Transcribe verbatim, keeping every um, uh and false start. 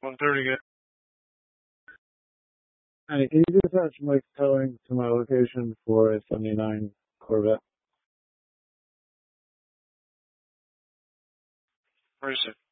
one thirty. Hey, can you dispatch Mike Towing to my location for a seventy-nine Corvette? Where is it?